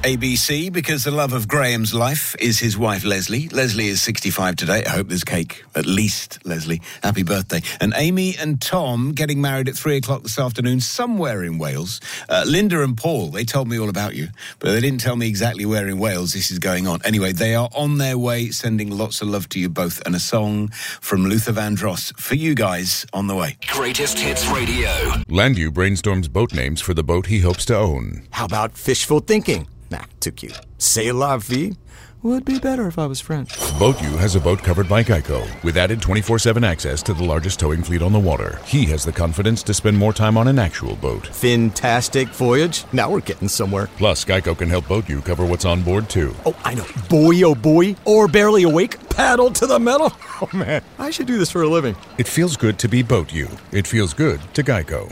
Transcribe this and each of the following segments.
ABC, because the love of Graham's life is his wife, Leslie. Leslie is 65 today. I hope there's cake. At least, Leslie. Happy birthday. And Amy and Tom getting married at 3 o'clock this afternoon somewhere in Wales. Linda and Paul, they told me all about you, but they didn't tell me exactly where in Wales this is going on. Anyway, they are on their way, sending lots of love to you both, and a song from Luther Vandross for you guys on the way. Greatest Hits Radio. Landu brainstorms boat names for the boat he hopes to own. How about fishful thinking? Nah, too cute. C'est la vie? Would be better if I was French. BoatU has a boat covered by Geico, with added 24/7 access to the largest towing fleet on the water. He has the confidence to spend more time on an actual boat. Fantastic voyage. Now we're getting somewhere. Plus, Geico can help BoatU cover what's on board, too. Oh, I know. Boy, oh boy. Or barely awake. Paddle to the metal. Oh, man. I should do this for a living. It feels good to be BoatU. It feels good to Geico.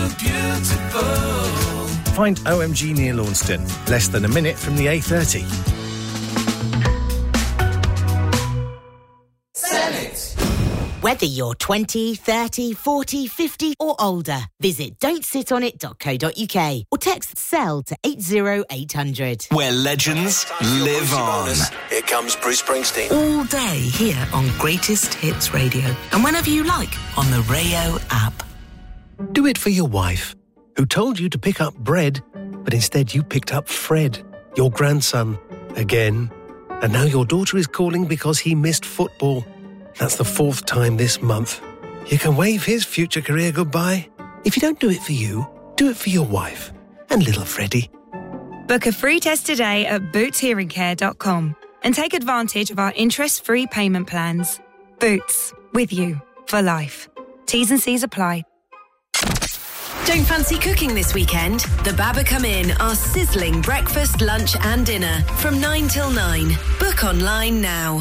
Find OMG near Launceston, less than a minute from the A30. Whether you're 20, 30, 40, 50 or older, visit don'tsitonit.co.uk or text CELL to 80800. Where legends live on. Here comes Bruce Springsteen. All day here on Greatest Hits Radio. And whenever you like, on the Rayo app. Do it for your wife, who told you to pick up bread, but instead you picked up Fred, your grandson, again. And now your daughter is calling because he missed football. That's the 4th time this month. You can wave his future career goodbye. If you don't do it for you, do it for your wife and little Freddie. Book a free test today at bootshearingcare.com and take advantage of our interest-free payment plans. Boots, with you for life. T's and C's apply. Don't fancy cooking this weekend? The Baba Come In are sizzling breakfast, lunch and dinner from 9 till 9. Book online now.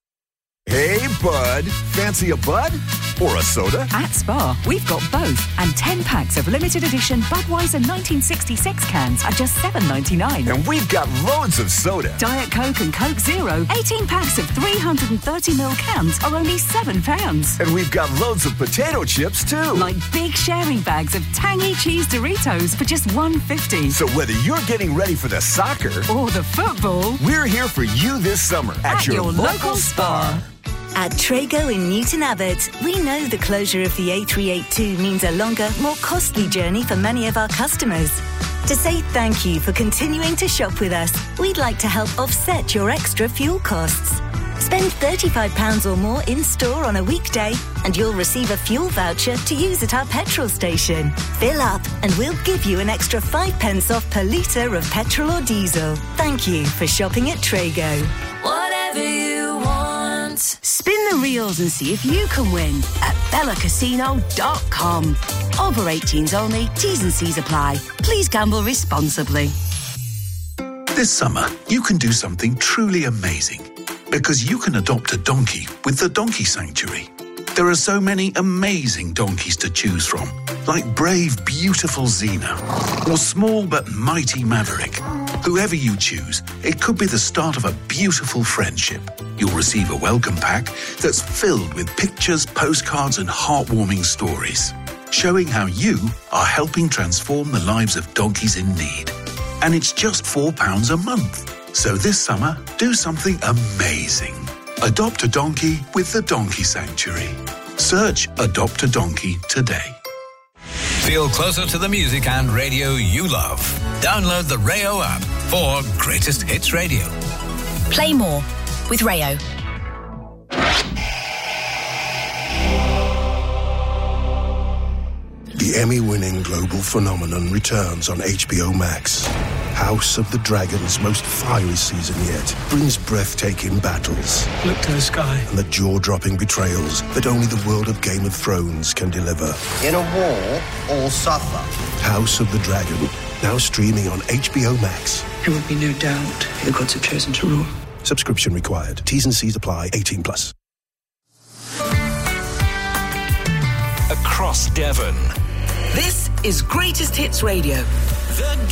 Hey, bud. Fancy a bud or a soda? At Spar, we've got both. And 10 packs of limited edition Budweiser 1966 cans at just $7.99. And we've got loads of soda. Diet Coke and Coke Zero, 18 packs of 330ml cans are only £7. And we've got loads of potato chips, too. Like big sharing bags of tangy cheese Doritos for just $1.50. So whether you're getting ready for the soccer or the football, we're here for you this summer at your local Spar. At Trago in Newton Abbot, we know the closure of the A382 means a longer, more costly journey for many of our customers. To say thank you for continuing to shop with us, we'd like to help offset your extra fuel costs. Spend £35 or more in store on a weekday and you'll receive a fuel voucher to use at our petrol station. Fill up and we'll give you an extra 5p off per litre of petrol or diesel. Thank you for shopping at Trago. Whatever you want. spin the reels and see if you can win at bellacasino.com. Over 18s only, T's and C's apply. Please gamble responsibly. This summer, you can do something truly amazing because you can adopt a donkey with the Donkey Sanctuary. There are so many amazing donkeys to choose from, like brave, beautiful Xena or small but mighty Maverick. Whoever you choose, it could be the start of a beautiful friendship. You'll receive a welcome pack that's filled with pictures, postcards and heartwarming stories, showing how you are helping transform the lives of donkeys in need. And it's just £4 a month. So this summer, do something amazing. Adopt a donkey with the Donkey Sanctuary. Search Adopt a Donkey today. Feel closer to the music and radio you love. Download the Rayo app for Greatest Hits Radio. Play more with Rayo. The Emmy-winning global phenomenon returns on HBO Max. House of the Dragon's most fiery season yet brings breathtaking battles. Look to the sky. And the jaw-dropping betrayals that only the world of Game of Thrones can deliver. In a war, all suffer. House of the Dragon, now streaming on HBO Max. There would be no doubt the gods have chosen to rule. Subscription required. T's and C's apply. 18+. Across Devon. This is Greatest Hits Radio. The